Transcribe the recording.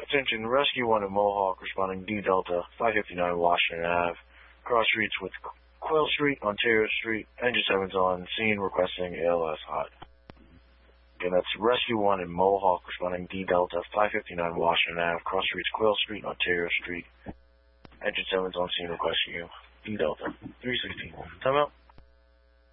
Attention, Rescue 1 at Mohawk, responding D Delta, 559 Washington Ave, cross streets with Quill Street, Ontario Street, engine 7's on scene, requesting ALS hot. Again, that's Rescue 1 in Mohawk, responding D Delta, 559 Washington Ave, cross streets Quill Street, Ontario Street, engine 7's on scene, requesting you. D Delta, 316. Time out.